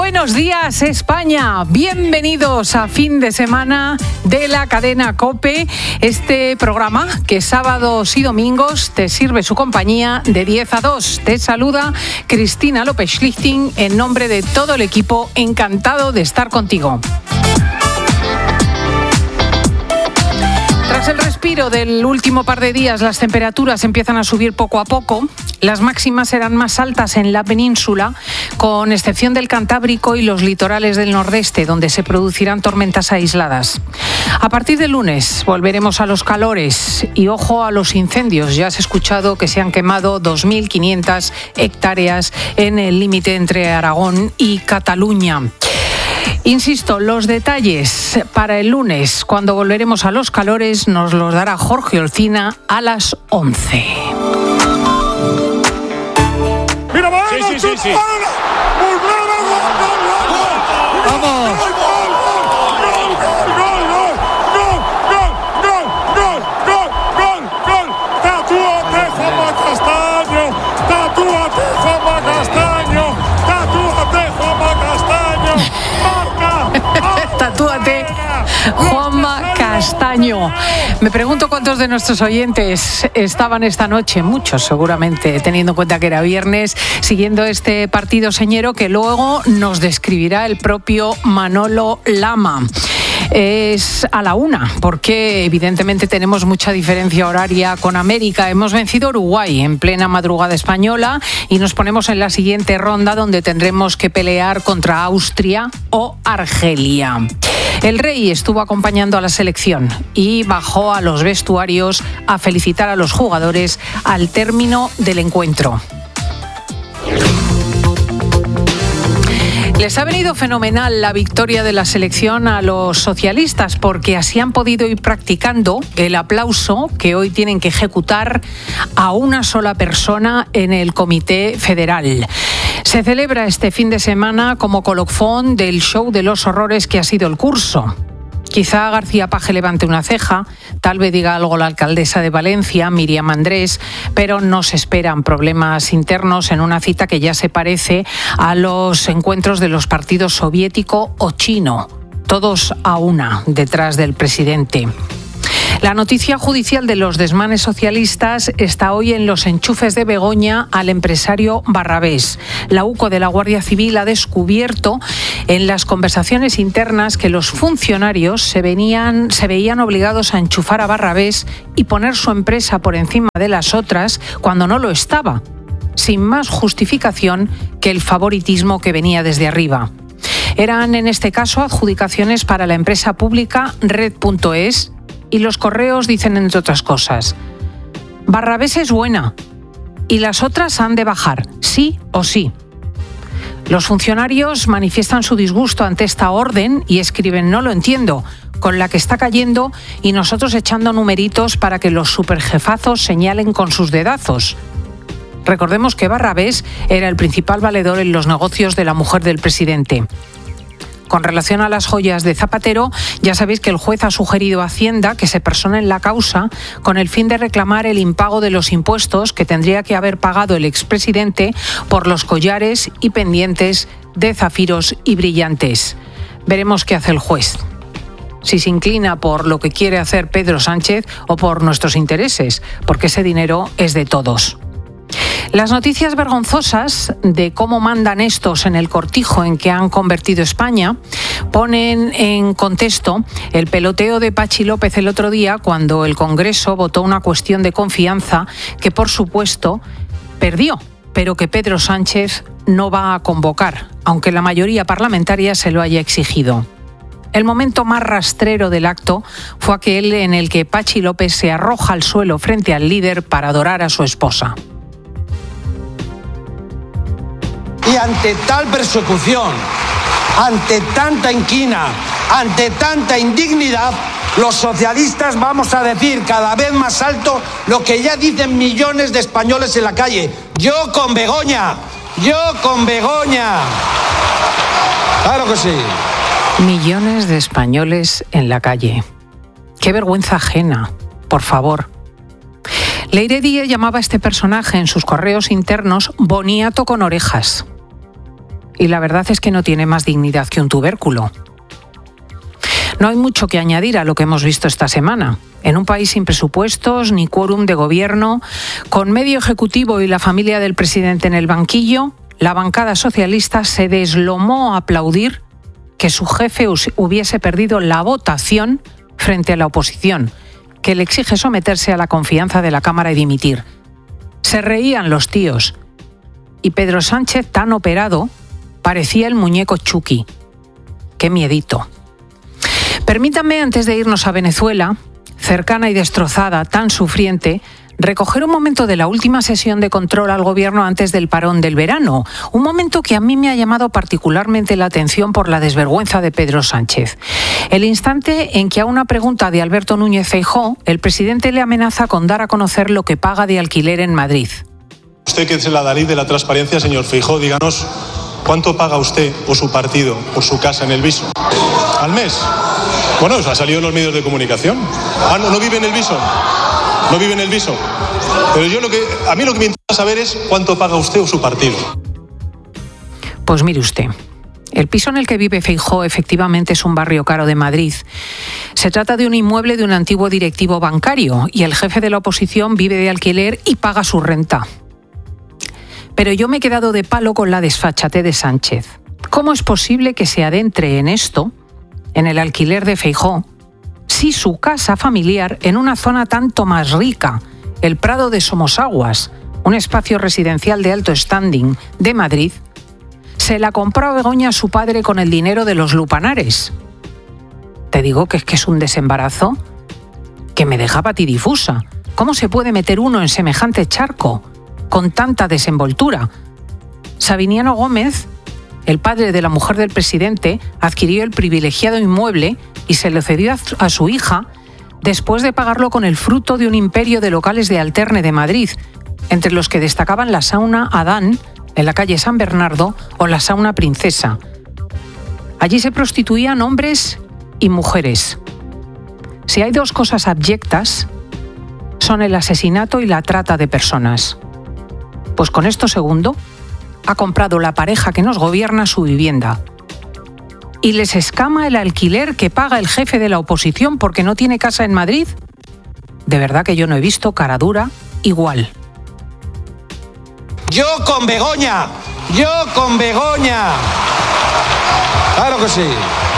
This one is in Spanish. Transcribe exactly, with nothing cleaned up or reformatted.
Buenos días, España. Bienvenidos a fin de semana de la cadena COPE. Este programa que sábados y domingos te sirve su compañía de diez a dos. Te saluda Cristina López Schlichting en nombre de todo el equipo. Encantado de estar contigo. Tras el respiro del último par de días, las temperaturas empiezan a subir poco a poco. Las máximas serán más altas en la península, con excepción del Cantábrico y los litorales del nordeste, donde se producirán tormentas aisladas. A partir del lunes volveremos a los calores y ojo a los incendios. Ya has escuchado que se han quemado dos mil quinientas hectáreas en el límite entre Aragón y Cataluña. Insisto, los detalles para el lunes, cuando volveremos a los calores, nos los dará Jorge Olcina a las once. ¡Mira, vamos! Sí, sí, sí, sí. ¡Vamos! Tatúate, Juanma Castaño. Me pregunto cuántos de nuestros oyentes estaban esta noche, muchos seguramente, teniendo en cuenta que era viernes, siguiendo este partido señero que luego nos describirá el propio Manolo Lama. Es a la una, porque evidentemente tenemos mucha diferencia horaria con América. Hemos vencido a Uruguay en plena madrugada española y nos ponemos en la siguiente ronda, donde tendremos que pelear contra Austria o Argelia. El Rey estuvo acompañando a la selección y bajó a los vestuarios a felicitar a los jugadores al término del encuentro. Les ha venido fenomenal la victoria de la selección a los socialistas, porque así han podido ir practicando el aplauso que hoy tienen que ejecutar a una sola persona en el Comité Federal. Se celebra este fin de semana como colofón del show de los horrores que ha sido el curso. Quizá García Paje levante una ceja, tal vez diga algo la alcaldesa de Valencia, Miriam Andrés, pero no se esperan problemas internos en una cita que ya se parece a los encuentros de los partidos soviético o chino, todos a una detrás del presidente. La noticia judicial de los desmanes socialistas está hoy en los enchufes de Begoña al empresario Barrabés. La UCO de la Guardia Civil ha descubierto en las conversaciones internas que los funcionarios se, venían, se veían obligados a enchufar a Barrabés y poner su empresa por encima de las otras cuando no lo estaba, sin más justificación que el favoritismo que venía desde arriba. Eran en este caso adjudicaciones para la empresa pública Red punto es, y los correos dicen, entre otras cosas, Barrabés es buena y las otras han de bajar, sí o sí. Los funcionarios manifiestan su disgusto ante esta orden y escriben, no lo entiendo, con la que está cayendo y nosotros echando numeritos para que los superjefazos señalen con sus dedazos. Recordemos que Barrabés era el principal valedor en los negocios de la mujer del presidente. Con relación a las joyas de Zapatero, ya sabéis que el juez ha sugerido a Hacienda que se persone en la causa con el fin de reclamar el impago de los impuestos que tendría que haber pagado el expresidente por los collares y pendientes de zafiros y brillantes. Veremos qué hace el juez. Si se inclina por lo que quiere hacer Pedro Sánchez o por nuestros intereses, porque ese dinero es de todos. Las noticias vergonzosas de cómo mandan estos en el cortijo en que han convertido España ponen en contexto el peloteo de Pachi López el otro día, cuando el Congreso votó una cuestión de confianza que, por supuesto, perdió, pero que Pedro Sánchez no va a convocar, aunque la mayoría parlamentaria se lo haya exigido. El momento más rastrero del acto fue aquel en el que Pachi López se arroja al suelo frente al líder para adorar a su esposa. Y ante tal persecución, ante tanta inquina, ante tanta indignidad, los socialistas vamos a decir cada vez más alto lo que ya dicen millones de españoles en la calle. Yo con Begoña, yo con Begoña. Claro que sí. Millones de españoles en la calle. Qué vergüenza ajena, por favor. Leire Díez llamaba a este personaje en sus correos internos boniato con orejas. y la verdad es que no tiene más dignidad que un tubérculo. No hay mucho que añadir a lo que hemos visto esta semana. En un país sin presupuestos ni quórum de gobierno, con medio ejecutivo y la familia del presidente en el banquillo, la bancada socialista se deslomó a aplaudir que su jefe hubiese perdido la votación frente a la oposición, que le exige someterse a la confianza de la Cámara y dimitir. Se reían los tíos. Y Pedro Sánchez, tan operado, parecía el muñeco Chucky. ¡Qué miedito! Permítanme, antes de irnos a Venezuela, cercana y destrozada, tan sufriente, recoger un momento de la última sesión de control al gobierno antes del parón del verano. Un momento que a mí me ha llamado particularmente la atención por la desvergüenza de Pedro Sánchez. El instante en que a una pregunta de Alberto Núñez Feijóo, el presidente le amenaza con dar a conocer lo que paga de alquiler en Madrid. Usted, que es el adalid de la transparencia, señor Feijóo, díganos cuánto paga usted o su partido por su casa en el Viso al mes. Bueno, eso ha salido en los medios de comunicación. Ah, no, no vive en el Viso. No vive en el Viso. Pero yo lo que a mí lo que me interesa saber es cuánto paga usted o su partido. Pues mire usted, el piso en el que vive Feijóo efectivamente es un barrio caro de Madrid. Se trata de un inmueble de un antiguo directivo bancario y el jefe de la oposición vive de alquiler y paga su renta. Pero yo me he quedado de palo con la desfachatez de Sánchez. ¿Cómo es posible que se adentre en esto, en el alquiler de Feijóo, si su casa familiar, en una zona tanto más rica, el Prado de Somosaguas, un espacio residencial de alto standing de Madrid, se la compró a Begoña su padre con el dinero de los lupanares? Te digo que es que es un desembarazo que me deja patidifusa. ¿Cómo se puede meter uno en semejante charco con tanta desenvoltura? Sabiniano Gómez, el padre de la mujer del presidente, adquirió el privilegiado inmueble y se lo cedió a su hija después de pagarlo con el fruto de un imperio de locales de alterne de Madrid, entre los que destacaban la sauna Adán, en la calle San Bernardo, o la sauna Princesa. Allí se prostituían hombres y mujeres. Si hay dos cosas abyectas, son el asesinato y la trata de personas. Pues con esto segundo, ha comprado la pareja que nos gobierna su vivienda. ¿Y les escama el alquiler que paga el jefe de la oposición porque no tiene casa en Madrid? De verdad que yo no he visto cara dura igual. Yo con Begoña, yo con Begoña. Claro que sí.